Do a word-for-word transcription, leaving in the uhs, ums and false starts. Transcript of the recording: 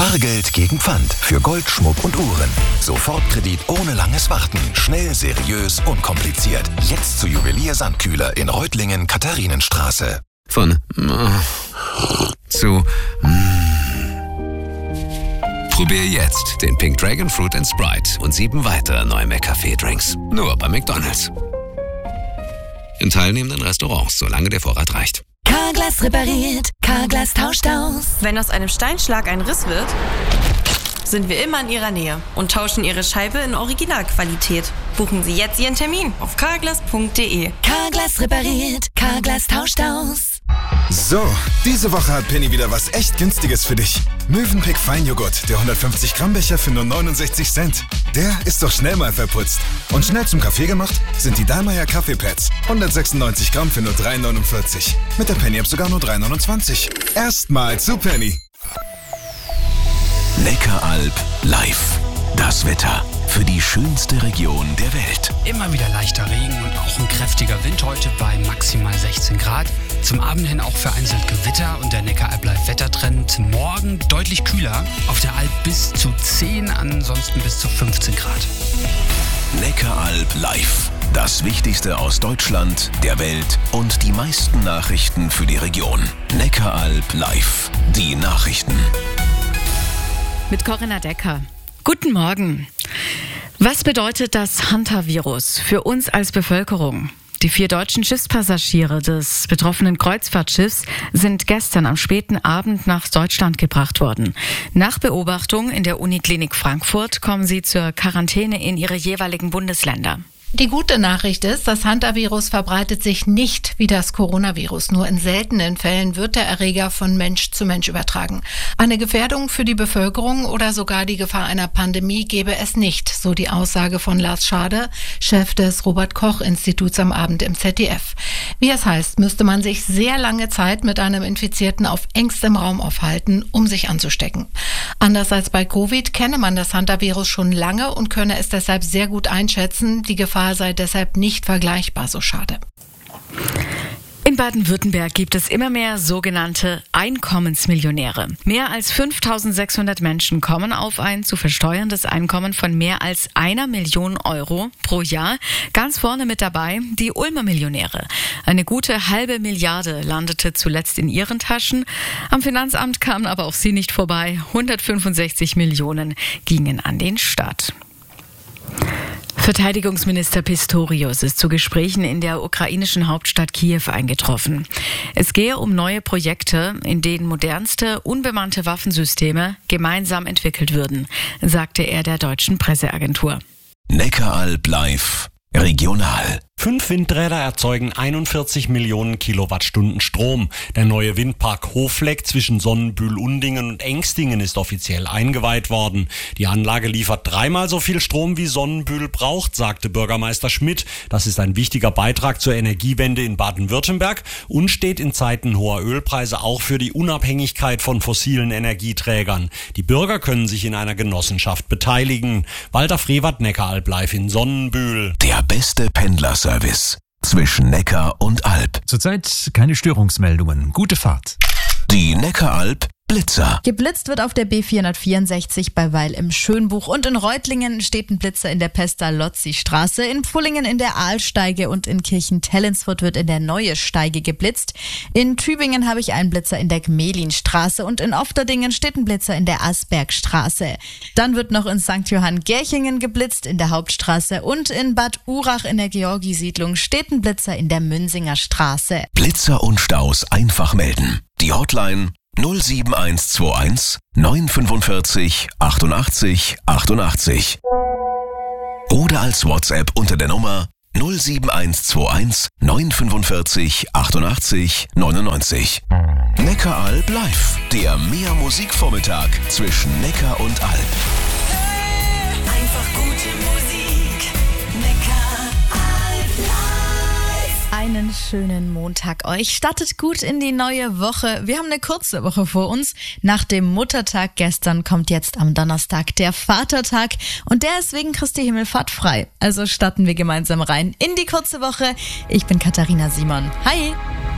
Bargeld gegen Pfand für Gold, Schmuck und Uhren. Sofortkredit ohne langes Warten. Schnell, seriös, unkompliziert. Jetzt zu Juwelier Sandkühler in Reutlingen, Katharinenstraße. Von zu Probier jetzt den Pink Dragon Fruit and Sprite und sieben weitere neue McCafé-Drinks. Nur bei McDonald's. In teilnehmenden Restaurants, solange der Vorrat reicht. Carglass repariert, Carglass tauscht aus. Wenn aus einem Steinschlag ein Riss wird, sind wir immer in Ihrer Nähe und tauschen Ihre Scheibe in Originalqualität. Buchen Sie jetzt Ihren Termin auf carglass punkt de. Carglass repariert, Carglass tauscht aus. So, diese Woche hat Penny wieder was echt Günstiges für dich. Mövenpick Feinjoghurt, der hundertfünfzig Gramm Becher für nur neunundsechzig Cent. Der ist doch schnell mal verputzt. Und schnell zum Kaffee gemacht sind die Dallmayr Kaffeepads. hundertsechsundneunzig Gramm für nur drei neunundvierzig. Mit der Penny-App sogar nur drei neunundzwanzig. Erstmal zu Penny. Neckaralb live. Das Wetter für die schönste Region der Welt. Immer wieder leichter Regen und auch ein kräftiger Wind heute bei maximal sechzehn Grad. Zum Abend hin auch vereinzelt Gewitter und der Neckaralb live Wettertrend. Morgen deutlich kühler, auf der Alb bis zu zehn, ansonsten bis zu fünfzehn Grad. Neckaralb live. Das Wichtigste aus Deutschland, der Welt und die meisten Nachrichten für die Region. Neckaralb live. Die Nachrichten. Mit Corinna Decker. Guten Morgen. Was bedeutet das Hantavirus für uns als Bevölkerung? Die vier deutschen Schiffspassagiere des betroffenen Kreuzfahrtschiffs sind gestern am späten Abend nach Deutschland gebracht worden. Nach Beobachtung in der Uniklinik Frankfurt kommen sie zur Quarantäne in ihre jeweiligen Bundesländer. Die gute Nachricht ist, das Hantavirus verbreitet sich nicht wie das Coronavirus. Nur in seltenen Fällen wird der Erreger von Mensch zu Mensch übertragen. Eine Gefährdung für die Bevölkerung oder sogar die Gefahr einer Pandemie gäbe es nicht, so die Aussage von Lars Schade, Chef des Robert-Koch-Instituts am Abend im Z D F. Wie es heißt, müsste man sich sehr lange Zeit mit einem Infizierten auf engstem Raum aufhalten, um sich anzustecken. Anders als bei Covid kenne man das Hantavirus schon lange und könne es deshalb sehr gut einschätzen. Die Gefahr sei deshalb nicht vergleichbar, so Schade. In Baden-Württemberg gibt es immer mehr sogenannte Einkommensmillionäre. Mehr als fünftausendsechshundert Menschen kommen auf ein zu versteuerndes Einkommen von mehr als einer Million Euro pro Jahr. Ganz vorne mit dabei die Ulmer Millionäre. Eine gute halbe Milliarde landete zuletzt in ihren Taschen. Am Finanzamt kamen aber auch sie nicht vorbei. hundertfünfundsechzig Millionen gingen an den Staat. Verteidigungsminister Pistorius ist zu Gesprächen in der ukrainischen Hauptstadt Kiew eingetroffen. Es gehe um neue Projekte, in denen modernste, unbemannte Waffensysteme gemeinsam entwickelt würden, sagte er der deutschen Presseagentur. Neckaralb live. Regional. Fünf Windräder erzeugen einundvierzig Millionen Kilowattstunden Strom. Der neue Windpark Hofleck zwischen Sonnenbühl-Undingen und Engstingen ist offiziell eingeweiht worden. Die Anlage liefert dreimal so viel Strom, wie Sonnenbühl braucht, sagte Bürgermeister Schmidt. Das ist ein wichtiger Beitrag zur Energiewende in Baden-Württemberg und steht in Zeiten hoher Ölpreise auch für die Unabhängigkeit von fossilen Energieträgern. Die Bürger können sich in einer Genossenschaft beteiligen. Walter Frevert, Neckaralb live in Sonnenbühl. Der beste Pendlerservice zwischen Neckar und Alb. Zurzeit keine Störungsmeldungen. Gute Fahrt. Die Neckaralb Blitzer. Geblitzt wird auf der B vierhundertvierundsechzig bei Weil im Schönbuch und in Reutlingen steht ein Blitzer in der Pestalozzi-Straße, in Pfullingen in der Aalsteige und in Kirchentellensfurt wird in der Neue Steige geblitzt. In Tübingen habe ich einen Blitzer in der Gmelinstraße und in Ofterdingen steht ein Blitzer in der Asbergstraße. Dann wird noch in Sankt Johann Gerchingen geblitzt in der Hauptstraße und in Bad Urach in der Georgi-Siedlung steht ein Blitzer in der Münsinger Straße. Blitzer und Staus einfach melden. Die Hotline null sieben eins zwei eins neun fünfundvierzig achtundachtzig achtundachtzig oder als WhatsApp unter der Nummer null sieben eins zwei eins neun fünfundvierzig achtundachtzig neunundneunzig. Neckaralb live, der Mehr-Musik-Vormittag zwischen Neckar und Alb. Einfach gute Musik. Neckaralb live. Einen schönen Montag euch. Startet gut in die neue Woche. Wir haben eine kurze Woche vor uns. Nach dem Muttertag gestern kommt jetzt am Donnerstag der Vatertag und der ist wegen Christi Himmelfahrt frei. Also starten wir gemeinsam rein in die kurze Woche. Ich bin Katharina Simon. Hi!